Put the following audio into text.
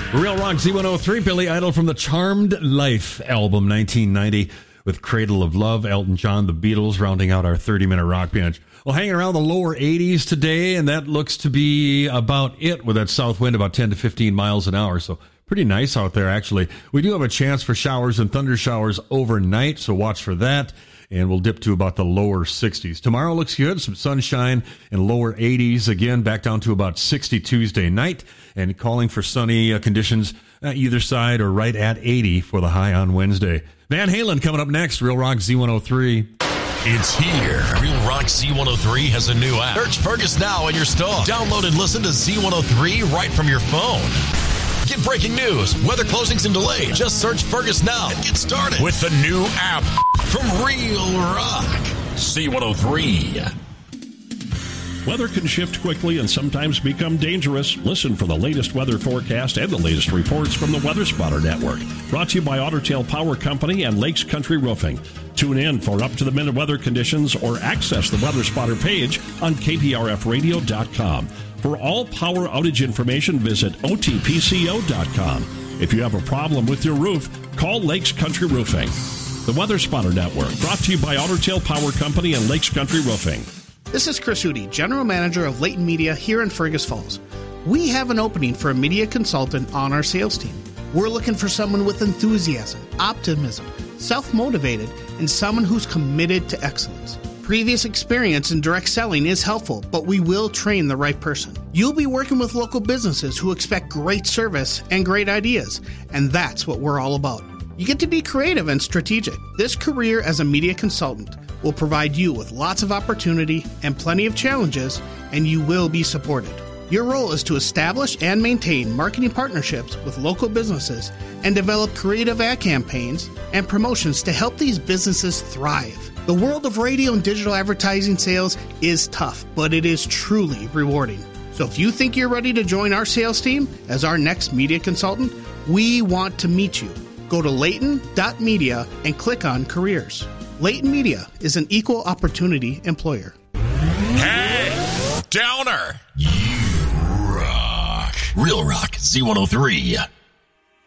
Real Rock Z103, Billy Idol from the Charmed Life album, 1990, with Cradle of Love, Elton John, The Beatles, rounding out our 30-minute rock bench. Well, hanging around the lower 80s today, and that looks to be about it with that south wind, about 10 to 15 miles an hour, so pretty nice out there, actually. We do have a chance for showers and thunder showers overnight, so watch for that. And we'll dip to about the lower 60s. Tomorrow looks good, some sunshine and lower 80s. Again, back down to about 60 Tuesday night. And calling for sunny conditions either side or right at 80 for the high on Wednesday. Van Halen coming up next, Real Rock Z103. It's here. Real Rock Z103 has a new app. Search Fergus now in your store. Download and listen to Z103 right from your phone. Get breaking news, weather closings and delays. Just search Fergus now and get started with the new app from Real Rock Z103. Weather can shift quickly and sometimes become dangerous. Listen for the latest weather forecast and the latest reports from the Weather Spotter Network. Brought to you by Otter Tail Power Company and Lakes Country Roofing. Tune in for up-to-the-minute weather conditions or access the Weather Spotter page on KPRFradio.com. For all power outage information, visit otpco.com. If you have a problem with your roof, call Lakes Country Roofing. The Weather Spotter Network, brought to you by Otter Tail Power Company and Lakes Country Roofing. This is Chris Hootie, General Manager of Leighton Media here in Fergus Falls. We have an opening for a media consultant on our sales team. We're looking for someone with enthusiasm, optimism, self-motivated, and someone who's committed to excellence. Previous experience in direct selling is helpful, but we will train the right person. You'll be working with local businesses who expect great service and great ideas, and that's what we're all about. You get to be creative and strategic. This career as a media consultant will provide you with lots of opportunity and plenty of challenges, and you will be supported. Your role is to establish and maintain marketing partnerships with local businesses and develop creative ad campaigns and promotions to help these businesses thrive. The world of radio and digital advertising sales is tough, but it is truly rewarding. So if you think you're ready to join our sales team as our next media consultant, we want to meet you. Go to Leighton.media and click on Careers. Leighton Media is an equal opportunity employer. Hey, Downer, you rock. Real Rock Z103.